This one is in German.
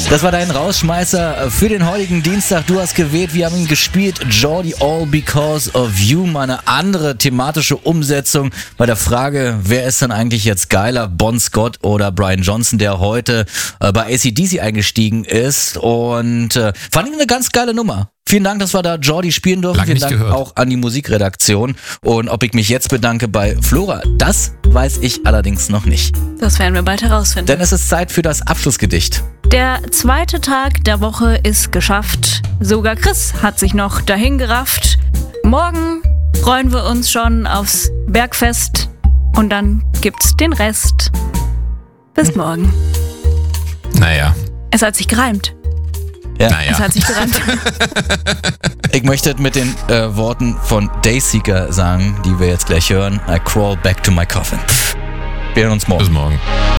Das war dein Rausschmeißer für den heutigen Dienstag. Du hast gewählt, wir haben ihn gespielt. Geordie, All Because of You. Mal eine andere thematische Umsetzung bei der Frage, wer ist denn eigentlich jetzt geiler, Bon Scott oder Brian Johnson, der heute bei AC/DC eingestiegen ist. Und fand ich eine ganz geile Nummer. Vielen Dank, dass wir da Geordie spielen durften. Lange Vielen Dank gehört. auch an die Musikredaktion. Und ob ich mich jetzt bedanke bei Flora, das weiß ich allerdings noch nicht. Das werden wir bald herausfinden. Denn es ist Zeit für das Abschlussgedicht. Der zweite Tag der Woche ist geschafft. Sogar Chris hat sich noch dahin gerafft. Morgen freuen wir uns schon aufs Bergfest. Und dann gibt's den Rest. Bis morgen. Naja. Es hat sich gereimt. Ja. Es hat sich gereimt. Ich möchte mit den Worten von Dayseeker sagen, die wir jetzt gleich hören. I crawl back to my coffin. Wir hören uns morgen. Bis morgen.